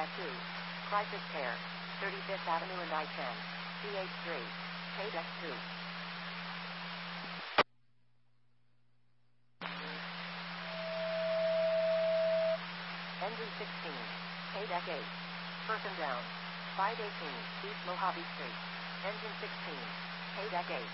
2. Crisis Care. 35th Avenue and I-10. CH3. Page X2. Engine 16. Page X8. Person down. 518. East Mojave Street. Engine 16. Page X8.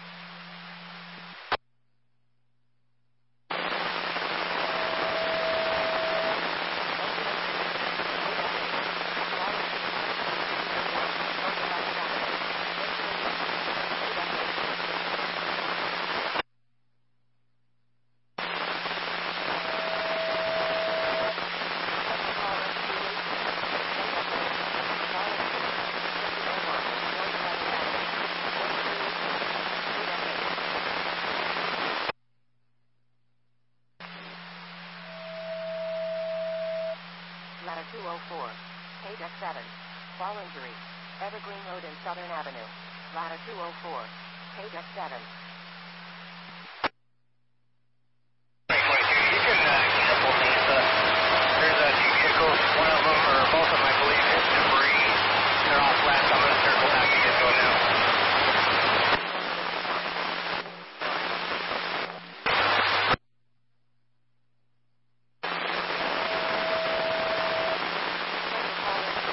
Ladder 204. Page X7. Fall injury. Evergreen Road and Southern Avenue. Ladder 204. Page X7.